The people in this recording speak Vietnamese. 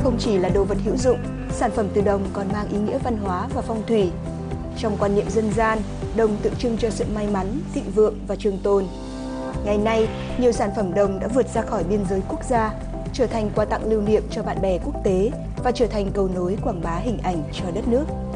không chỉ là đồ vật hữu dụng, sản phẩm từ đồng còn mang ý nghĩa văn hóa và phong thủy. Trong quan niệm dân gian, đồng tượng trưng cho sự may mắn, thịnh vượng và trường tồn. Ngày nay, nhiều sản phẩm đồng đã vượt ra khỏi biên giới quốc gia, trở thành quà tặng lưu niệm cho bạn bè quốc tế và trở thành cầu nối quảng bá hình ảnh cho đất nước.